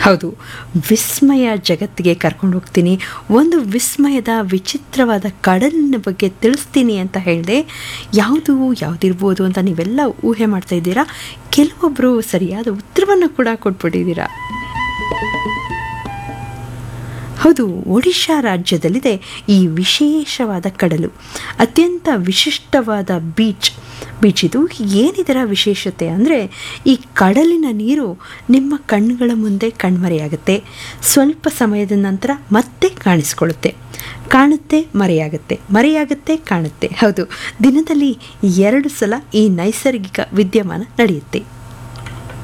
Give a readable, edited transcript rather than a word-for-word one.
ಹೌದು, ವಿಸ್ಮಯ ಜಗತ್ತಿಗೆ ಕರ್ಕೊಂಡು ಹೋಗ್ತೀನಿ, ಒಂದು ವಿಸ್ಮಯದ ವಿಚಿತ್ರವಾದ ಕಡಲಿನ ಬಗ್ಗೆ ತಿಳಿಸ್ತೀನಿ ಅಂತ ಹೇಳಿದೆ. ಯಾವುದಿರ್ಬೋದು ಅಂತ ನೀವೆಲ್ಲ ಊಹೆ ಮಾಡ್ತಾ ಇದ್ದೀರಾ. ಕೆಲವೊಬ್ಬರು ಸರಿಯಾದ ಉತ್ತರವನ್ನು ಕೂಡ ಕೊಟ್ಬಿಟ್ಟಿದ್ದೀರಾ. ಹೌದು, ಒಡಿಶಾ ರಾಜ್ಯದಲ್ಲಿದೆ ಈ ವಿಶೇಷವಾದ ಕಡಲು. ಅತ್ಯಂತ ವಿಶಿಷ್ಟವಾದ ಬೀಚ್ ಇದು. ಏನಿದರ ವಿಶೇಷತೆ ಅಂದರೆ, ಈ ಕಡಲಿನ ನೀರು ನಿಮ್ಮ ಕಣ್ಣುಗಳ ಮುಂದೆ ಕಣ್ಮರೆಯಾಗುತ್ತೆ. ಸ್ವಲ್ಪ ಸಮಯದ ನಂತರ ಮತ್ತೆ ಕಾಣಿಸ್ಕೊಳ್ಳುತ್ತೆ, ಕಾಣುತ್ತೆ, ಮರೆಯಾಗುತ್ತೆ, ಕಾಣುತ್ತೆ. ಹೌದು, ದಿನದಲ್ಲಿ 2 ಸಲ ಈ ನೈಸರ್ಗಿಕ ವಿದ್ಯಮಾನ ನಡೆಯುತ್ತೆ.